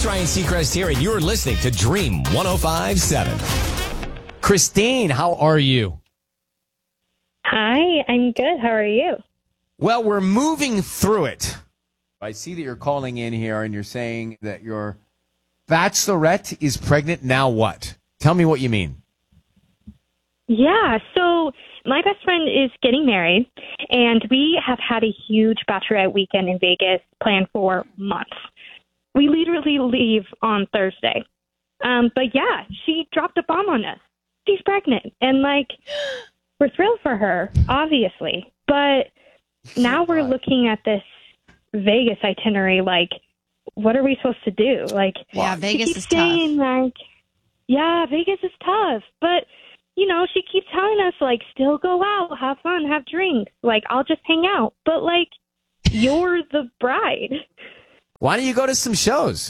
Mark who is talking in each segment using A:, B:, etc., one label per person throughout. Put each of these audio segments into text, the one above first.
A: Ryan Seacrest here, and you're listening to Dream 105.7.
B: Christine, how are you?
C: Hi, I'm good. How are you?
B: Well, we're moving through it. I see that you're calling in here and you're saying that your bachelorette is pregnant. Now what? Tell me what you mean.
C: Yeah, so my best friend is getting married, and we have had a huge bachelorette weekend in Vegas planned for months. We literally leave on Thursday. But yeah, she dropped a bomb on us. She's pregnant, and we're thrilled for her, obviously. But now we're looking at this Vegas itinerary, what are we supposed to do?
D: Vegas is
C: saying,
D: tough.
C: Vegas is tough. But, she keeps telling us, still go out, have fun, have drinks. I'll just hang out. But, you're the bride.
B: Why don't you go to some shows?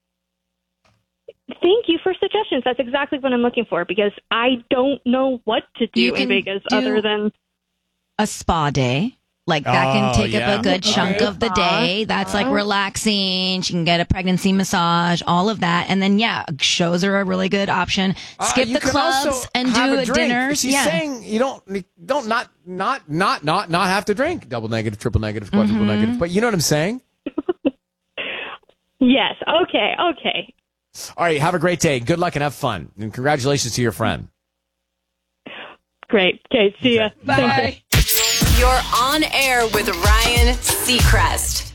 C: Thank you for suggestions. That's exactly what I'm looking for, because I don't know what to do in Vegas other than
D: a spa day. That can take up a good chunk of the day. That's relaxing. She can get a pregnancy massage, all of that. And then, shows are a really good option. Skip the clubs and do a dinner.
B: She's saying you don't not have to drink. Double negative, triple negative, quadruple negative. But you know what I'm saying?
C: Yes. Okay.
B: All right. Have a great day. Good luck and have fun. And congratulations to your friend.
C: Great. Okay. See ya.
D: Bye.
E: You're on air with Ryan Seacrest.